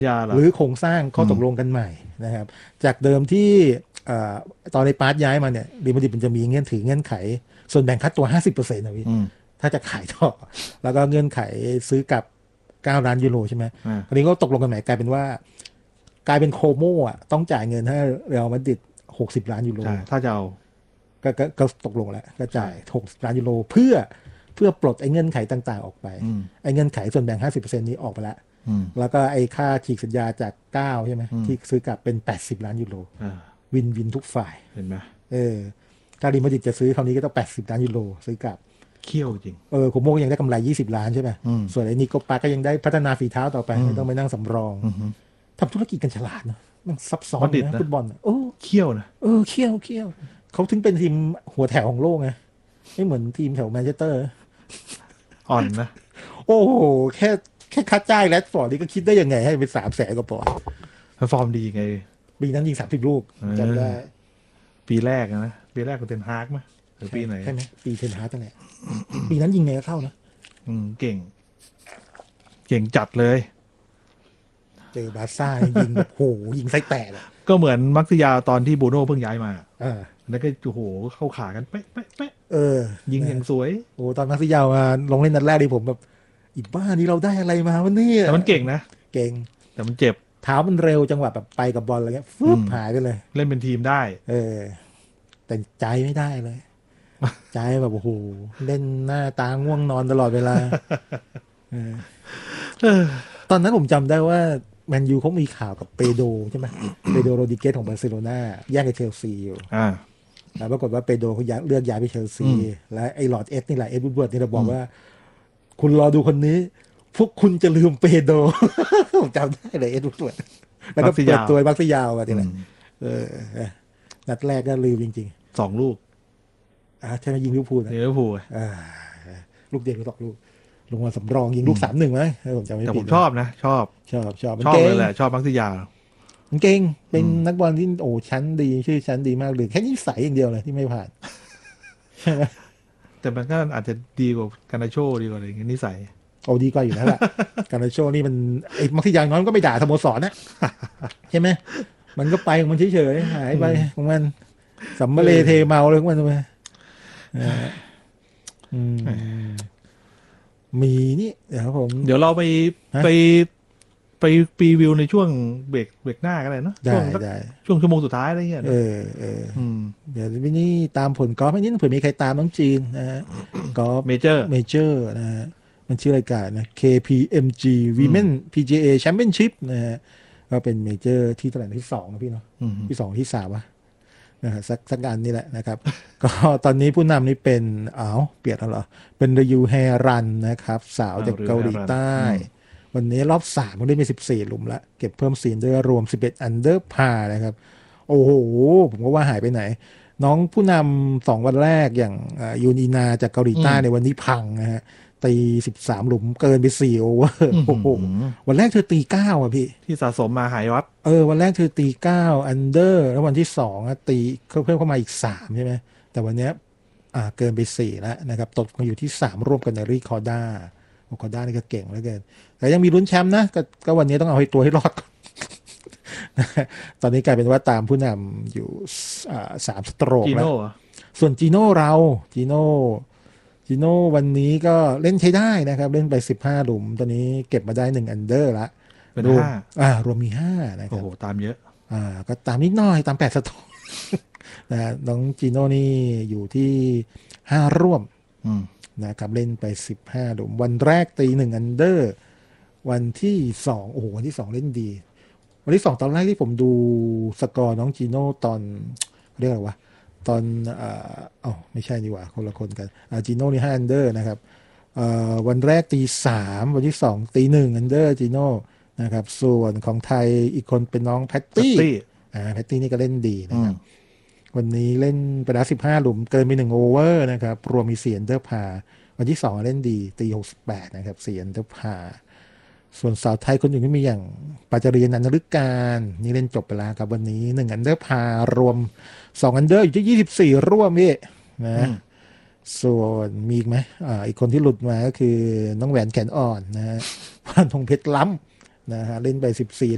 หรือโครงสร้างข้อตกลงกันใหม่นะครับจากเดิมที่ตอนในปาร์ตย้ายมาเนี่ยเรอัลมาดริดมันจะมีเงื่อนไขส่วนแบ่งค่าตัว 50%นะพี่ถ้าจะขายต่อแล้วก็เงื่อนไขซื้อกลับ9 ล้านยูโรใช่ไหมคราวนี้ก็ตกลงกันใหม่กลายเป็นว่ากลายเป็นโคโม่อะต้องจ่ายเงินให้เรอัลมาดริด60 ล้านยูโรถ้าจะเอาก็ตกลงแล้วก็จ่าย60 ล้านยูโรเพื่อปลดไอ้เงื่อนไขต่างๆออกไปไอ้เงื่อนไขส่วนแบ่ง 50% นี้ออกไปแล้วแล้วก็ไอ้ค่าฉีกสัญญาจาก9ใช่ไหมที่ซื้อกลับเป็น80 ล้านยูโรวินทุกฝ่ายเห็นไหมถ้าเรอัลมาดริดจะซื้อคราวนี้ก็ต้อง80 ล้านยูโรซื้อกลับเขี้ยวจริงโคโม่ยังได้กำไร20 ล้านใช่ไหมส่วนไอ้นิโกปาก็ยังได้พัฒนาฝีเท้าต่อไปไม่ต้องไปนั่งสำรองทำธุรกิจกันฉลาดเนาะมันซับซ้อนนะฟุตบอลเขี้ยวนะเขี้ยวเขาถึงเป็นทีมหัวแถวของโลกไงไม่เหมือนทีมแถวแมนเชสเตอร์อ่อนนะโอ้โหแค่ค่าจ้างแรดฟอร์ดนี่ก็คิดได้ยังไงให้เป็น300,000 กว่าปอนด์ฟอร์มดีไงปีนั้นยิง30 ลูกจำได้ปีแรกนะปีแรกของเทนฮากไหมหรือปีไหนใช่ไหมปีเทนฮากนั่นแหละปีนั้นยิงไงก็เข้านะเก่งจัดเลยเจอบาร์ซ่ายิงแบบโหยิงไส้แตกก็เหมือนมักซิยาตอนที่บูโน่เพิ่งย้ายมาแล้วก็โอ้โหเข้าขากันเป๊ะยิงอย่างสวยโอ้ตอนมักซิยามาลงเล่นนัดแรกดิผมแบบอีบ้านี่เราได้อะไรมาวะเนี่ยแต่มันเก่งนะเก่งแต่มันเจ็บเท้ามันเร็วจังหวะแบบไปกับบอลอะไรเงี้ยฟึบหายไปเลยเล่นเป็นทีมได้แต่ใจไม่ได้เลยใจแบบโอ้โหเล่นหน้าตาง่วงนอนตลอดเวลาตอนนั้นผมจำได้ว่าแมนยูเขามีข่าวกับเปโดใช่ไหมเปโดโรดิเกสของบาร์เซโลนาแย่งกับเชลซีอยู่แล้วปรากฏว่าเปโดเขาเลือกย้ายไปเชลซีและไอ้ลอร์ดเอสนี่แหละเอ็ดวูดเวิร์ดนี่เราบอกว่าคุณรอดูคนนี้พวกคุณจะลืมเปโดผมจำได้เลยเอ็ดวูดเวิร์ดแล้วก็เปิดตัวบักซี่ยาวมาทีละนัดแรกก็ลืมจริงๆ2 ลูกใช่ไหมยิงลิเวอร์พูลลิเวอร์พูลลูกเดียวหรือ2 ลูกลงมาสำรองยิงลูก 3-1ไหมผมจำไม่ผิดแต่ผมชอบนะชอบเลยแหละชอบมักซิยามันเก่งเป็นนักบอลที่โอ้ชั้นดีชื่อชั้นดีมากเลยแค่นิสัยอย่างเดียวเลยที่ไม่ผ่านใช่ไหมแต่มันก็อาจจะดีกว่าการนาโชดีกว่าอะไรอย่างนี้นิสัยดีกว่าอยู่แล้วแหละการนาโชนี่มันไอ้มักซิยาน้อยก็ไม่ด่าสโมสรนะใช่ไหมมันก็ไปของมันเฉยๆหายไปของมันสัมมาเลเทเมาเลยของมันไปมีนี่เดี๋ยวผมเดี๋ยวเราไปรีวิวในช่วงเบรกหน้ากันเลยเนาะได้ช่วงชั่วโมงสุดท้ายอะไรเงี้ยเดี๋ยววันนี้ตามผลกอล์ฟนิดนึงเผื่อมีใครตามน้องจีนนะฮะกอล์ฟเมเจอร์นะฮะมันชื่อรายการนะ KPMG Women PGA Championship นะฮะก็เป็นเมเจอร์ที่เท่าไหร่ที่2นะพี่เนาะที่2ที่3วะนะฮะสักอันนี่แหละนะครับ ก็ตอนนี้ผู้นำนี่เป็นเปลี่ยนแล้วเหรอเป็นรยูแฮรันนะครับสาวจากเกาหลีใต้วันนี้รอบ3เขาได้มี14 หลุมละเก็บเพิ่ม4ด้วยรวม11 อันเดอร์พานะครับโอ้โหผมก็ว่าหายไปไหนน้องผู้นำ2 วันแรกอย่างยูนีนาจากเกาหลีใต้ในวันนี้พังนะฮะตี13 หลุมเกินไป4 โอเวอร์โอ้โหวันแรกเธอตี9อ่ะพี่ที่สะสมมาหายวับวันแรกเธอตี9 อันเดอร์แล้ววันที่2ตีเพิ่มเข้ามาอีก3ใช่ไหมแต่วันนี้เกินไป4แล้วนะครับตกมาอยู่ที่3ร่วมกันในรีคอร์ด้านี่ก็เก่งแล้วเกินแต่ยังมีลุ้นแชมป์นะก็วันนี้ต้องเอาให้ตัวให้รอด ตอนนี้กลายเป็นว่าตามผู้นำอยู่3 สโตรกแล้วส่วนจีโน่วันนี้ก็เล่นใช้ได้นะครับเล่นไป15 หลุมตอนนี้เก็บมาได้1 อันเดอร์ละเป็นรวมมี5นะครับโอ้โหตามเยอะก็ตามนิดหน่อยตาม8 สโตรกนะน้องจีโน่นี่อยู่ที่5 ร่วมนะครับเล่นไป15 หลุมวันแรกตี1 อันเดอร์วันที่2โอ้โหวันที่2เล่นดีวันที่2ตอนแรกที่ผมดูสกอร์น้องจีโน่ตอนเรียกอะไรวะตอนไม่ใช่ดีกว่าคนละคนกันจีโน่นี่5 อันเดอร์นะครับวันแรกตี3วันที่2ตี1 อันเดอร์จีโน่นะครับส่วนของไทยอีกคนเป็นน้องแพตตี้นี่ก็เล่นดีนะครับวันนี้เล่นไปแล้ว15 หลุมเกินไป1 โอเวอร์นะครับรวมมี4 อันเดอร์พาวันที่2เล่นดีตี68นะครับ4 อันเดอร์พาส่วนสาวไทยคนอื่นก็มีอย่างปาจารีนันทฤการนี่เล่นจบไปแล้วครับวันนี้1 อันเดอร์พารวม2 อันเดอร์อยู่ที่24 ร่วมพี่นะส่วนมีอีกไหมอีกคนที่หลุดมาก็คือน้องแหวนแขนอ่อนนะฮะพานธงเพชรล้ำนะฮะเล่นไป14